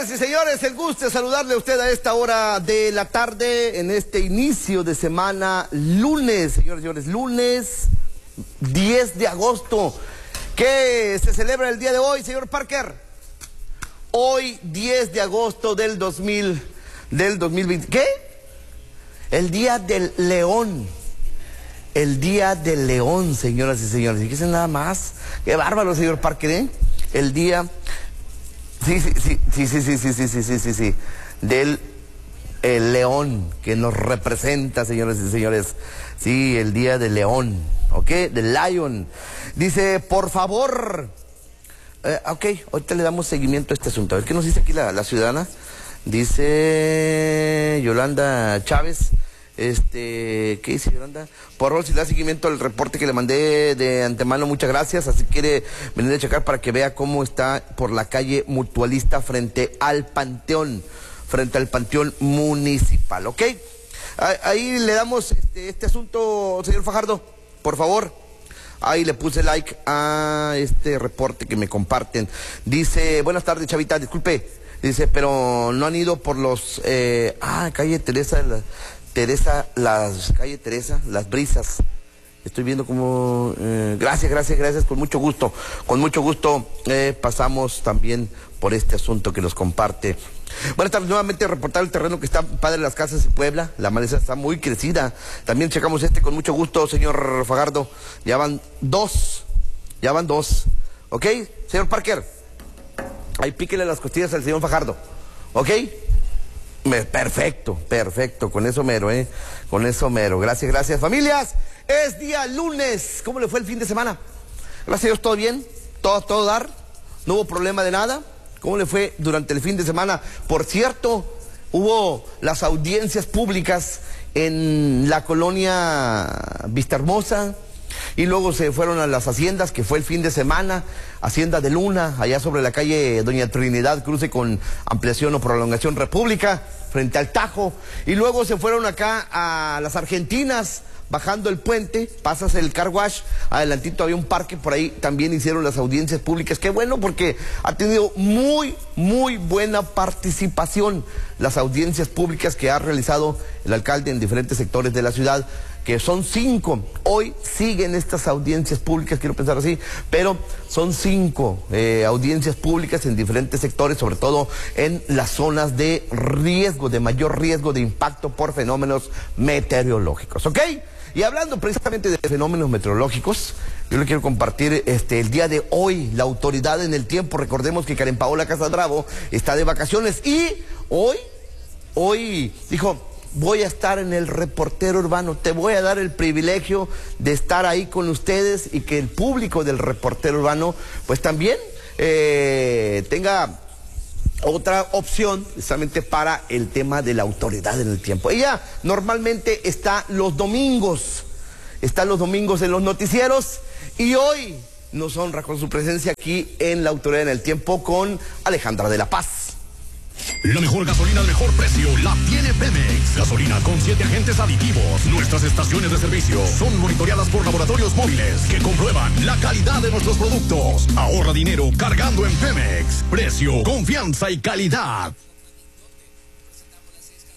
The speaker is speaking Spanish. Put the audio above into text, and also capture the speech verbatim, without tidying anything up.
Señoras y señores, el gusto de saludarle a usted a esta hora de la tarde, en este inicio de semana, lunes, señores y señores, lunes diez de agosto. ¿Qué se celebra el día de hoy, señor Parker? Hoy, diez de agosto del dos mil, del dos mil veinte. ¿Qué? El Día del León. El Día del León, señoras y señores. Fíjense nada más. Qué bárbaro, señor Parker, ¿eh? El día... Sí, sí, sí, sí, sí, sí, sí, sí, sí, sí, sí, sí. Del el león que nos representa, señores y señores. Sí, el Día del León, ¿ok? Del Lion. Dice, por favor... Eh, ok, ahorita le damos seguimiento a este asunto. A ver qué nos dice aquí la, la ciudadana. Dice Yolanda Chávez. Este, ¿qué dice Yolanda? Por favor, si le da seguimiento al reporte que le mandé de antemano, muchas gracias. Así quiere venir a checar para que vea cómo está por la calle Mutualista frente al Panteón, frente al Panteón Municipal, ¿ok? Ahí le damos este, este asunto, señor Fajardo, por favor. Ahí le puse like a este reporte que me comparten. Dice, buenas tardes, Chavita, disculpe. Dice, pero no han ido por los... Eh, ah, calle Teresa... La, Teresa, las calle Teresa, Las Brisas. Estoy viendo como... Eh, gracias, gracias, gracias, con mucho gusto. Con mucho gusto eh, pasamos también por este asunto que nos comparte. Buenas tardes, nuevamente reportar el terreno que está Padre de las Casas en Puebla. La maleza está muy crecida. También checamos este con mucho gusto, señor Fajardo. Ya van dos. Ya van dos. ¿Ok? Señor Parker. Ahí píquele las costillas al señor Fajardo. ¿Ok? Perfecto, perfecto, con eso mero, ¿eh? Con eso mero. Gracias, gracias. Familias, es día lunes. ¿Cómo le fue el fin de semana? Gracias a Dios, ¿todo bien? ¿Todo, todo dar? ¿No hubo problema de nada? ¿Cómo le fue durante el fin de semana? Por cierto, hubo las audiencias públicas en la colonia Vistahermosa. Y luego se fueron a las haciendas, que fue el fin de semana, Hacienda de Luna, allá sobre la calle Doña Trinidad, cruce con ampliación o prolongación República, frente al Tajo. Y luego se fueron acá a las Argentinas, bajando el puente, pasas el car wash, adelantito había un parque, por ahí también hicieron las audiencias públicas. Qué bueno, porque ha tenido muy, muy buena participación las audiencias públicas que ha realizado el alcalde en diferentes sectores de la ciudad, que son cinco. Hoy siguen estas audiencias públicas, quiero pensar así, pero son cinco eh, audiencias públicas en diferentes sectores, sobre todo en las zonas de riesgo, de mayor riesgo de impacto por fenómenos meteorológicos, ¿ok? Y hablando precisamente de fenómenos meteorológicos, yo le quiero compartir este el día de hoy la autoridad en el tiempo. Recordemos que Karen Paola Casadravo está de vacaciones y hoy, hoy dijo... voy a estar en el reportero urbano, te voy a dar el privilegio de estar ahí con ustedes y que el público del reportero urbano pues también eh, tenga otra opción precisamente para el tema de la autoridad en el tiempo. Ella normalmente está los domingos, está los domingos en los noticieros y hoy nos honra con su presencia aquí en la autoridad en el tiempo con Alejandra de la Paz. La mejor gasolina al mejor precio la tiene Pemex. Gasolina con siete agentes aditivos. Nuestras estaciones de servicio son monitoreadas por laboratorios móviles que comprueban la calidad de nuestros productos. Ahorra dinero cargando en Pemex. Precio, confianza y calidad.